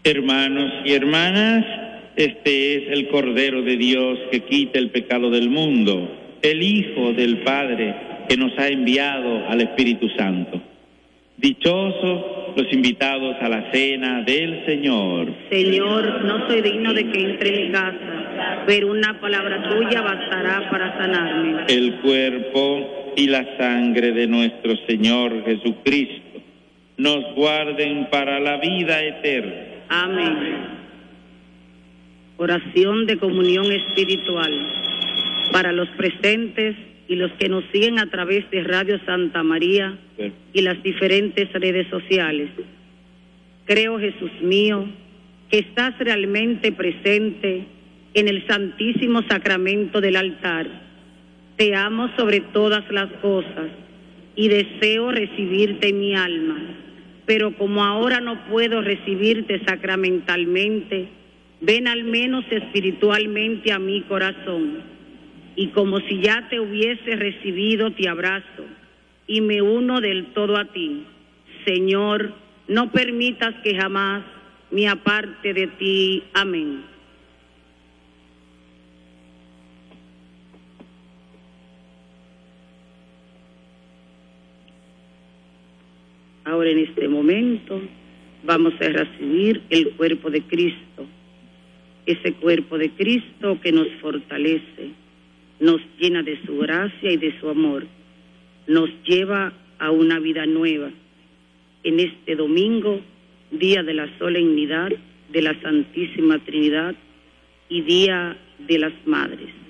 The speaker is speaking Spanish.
Hermanos y hermanas, este es el Cordero de Dios que quita el pecado del mundo, el Hijo del Padre que nos ha enviado al Espíritu Santo. Dichosos los invitados a la cena del Señor. Señor, no soy digno de que entre en mi casa, pero una palabra tuya bastará para sanarme. El cuerpo y la sangre de nuestro Señor Jesucristo nos guarden para la vida eterna. Amén. Oración de comunión espiritual para los presentes y los que nos siguen a través de Radio Santa María y las diferentes redes sociales. Creo, Jesús mío, que estás realmente presente en el Santísimo Sacramento del altar. Te amo sobre todas las cosas y deseo recibirte en mi alma. Pero como ahora no puedo recibirte sacramentalmente, ven al menos espiritualmente a mi corazón. Y como si ya te hubiese recibido, te abrazo y me uno del todo a ti. Señor, no permitas que jamás me aparte de ti. Amén. Ahora en este momento vamos a recibir el cuerpo de Cristo, ese cuerpo de Cristo que nos fortalece, nos llena de su gracia y de su amor, nos lleva a una vida nueva. En este domingo, día de la solemnidad de la Santísima Trinidad y día de las Madres.